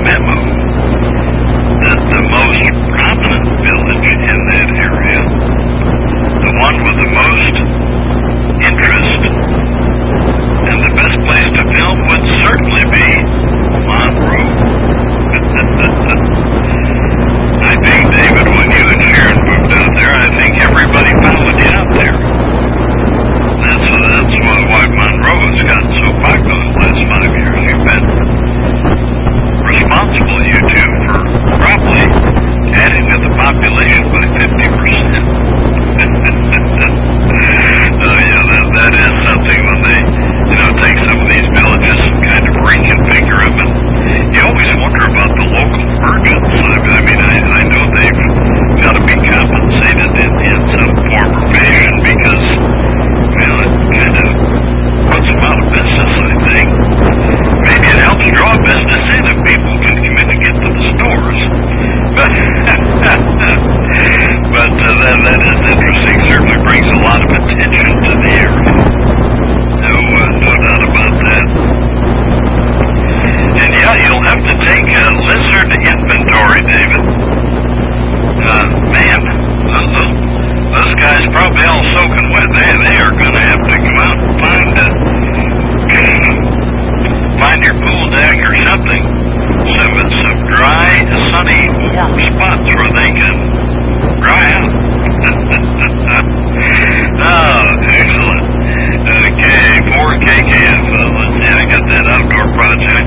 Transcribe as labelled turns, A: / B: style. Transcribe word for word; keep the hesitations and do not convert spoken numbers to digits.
A: memo that the most prominent village in that area, the one with the most interest, and the best place to film would certainly be Monroe. I think, David, when you and Sharon moved out there, I think everybody followed you out there. That's, uh, that's why, why Monroe has gotten so popular in the last five years. You've been responsible, you two, for probably adding to the population by fifty percent. uh, yeah, that, that is something when they, you know, take some of these villages and kind of reconfigure them. And you always wonder about the local merchants. I mean, I, I know they've got to be compensated in, in some form or fashion because, well, it kind of puts them out of business, I think. Maybe it helps draw business in if people can come in and get to the stores. But, but uh, that, that is interesting. Certainly brings a lot of attention to the area. No, uh, no doubt about that. And yeah, you'll have to take a lizard inventory, David. Uh, man, those, those, those guys probably all soaking wet. They, they are going to have to go out and find a, find your pool deck or something. Some, some dry, sunny, warm spots where they can dry out. Oh, excellent. Okay, four K K F. Uh, let's see, I got that outdoor project.